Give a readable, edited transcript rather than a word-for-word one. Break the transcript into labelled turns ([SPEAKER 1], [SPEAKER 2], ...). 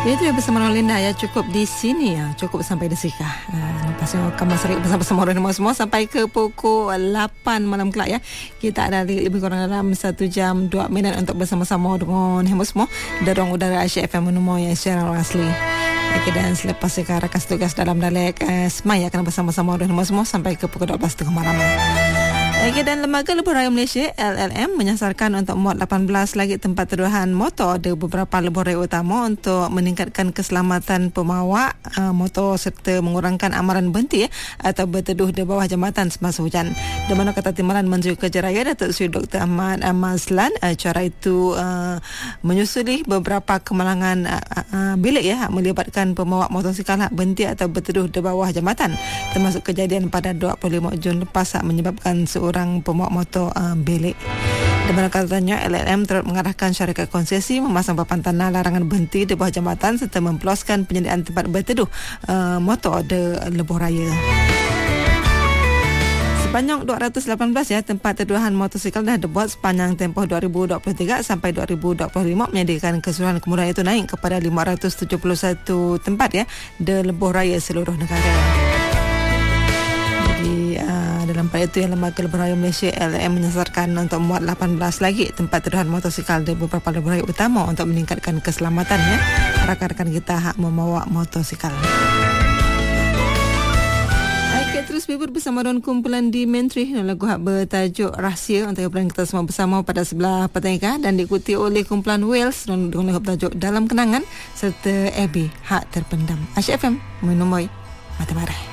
[SPEAKER 1] Itu ya bersama Nolinda ya, cukup di sini ya, cukup sampai di Sika. Lepas itu akan masuk bersama orang semua sampai ke pukul 8 malam kelak ya. Kita ada lebih kurang dalam 1 jam 2 minit untuk bersama-sama dengan hembo semua Derong Udara Asia FM Menumo yang siaran orang asli. Okay, dan selepas sekarang rakas tugas dalam Dalek Semai akan bersama-sama dengan semua sampai ke pukul 12.30 malam. Okay, dan Lembaga Lebuh Raya Malaysia LLM menyasarkan untuk muat 18 lagi tempat teduhan motor di beberapa lebuh raya utama untuk meningkatkan keselamatan pembawa motor serta mengurangkan amaran berhenti atau berteduh di bawah jambatan semasa hujan. Di mana kata Timbalan Menteri Kerja Raya Datuk Seri Dr. Ahmad Mazlan, cara itu menyusuli beberapa kemalangan bilik ya melibatkan pembawa motosikal berhenti atau berteduh di bawah jambatan, termasuk kejadian pada 25 Jun lepas menyebabkan seorang pembawa motor belik. Di mana katanya LLM turut mengarahkan syarikat konsesi memasang papan tanah larangan berhenti di bawah jambatan serta memperluaskan penyediaan tempat berteduh motor di lebuh raya. Sepanjang 218 ya tempat teduhan motosikal dah dibuat sepanjang tempoh 2023 sampai 2025, menyediakan keseluruhan kemudahan itu naik kepada 571 tempat ya di lebuh raya seluruh negara. Jadi dalam pada itu yang Lembaga Lebuh Raya Malaysia LLM menyasarkan untuk muat 18 lagi tempat teduhan motosikal di beberapa lebuh raya utama untuk meningkatkan keselamatan ya rakan-rakan kita hak membawa motosikal. Okay, terus bibur bersama dengan kumpulan di Menteri lagu hak bertajuk Rahsia untuk hiburan kita semua bersama pada sebelah petang dan diikuti oleh kumpulan Wales dengan lagu bertajuk Dalam Kenangan serta Abby Hak Terpendam. Asia FM Menumbui Mata Marah.